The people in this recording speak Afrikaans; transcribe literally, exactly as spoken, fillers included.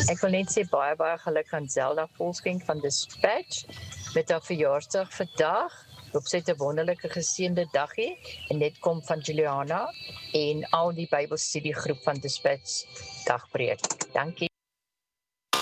Ek wil net sê baie baie geluk aan Zelda Volskenk van Dispatch met haar verjaarsdag vandag. Hoop sy het 'n wonderlike geseënde dag hê en net kom van Juliana en al die Bybelstudiegroep van Dispatch dagbreek. Dankie.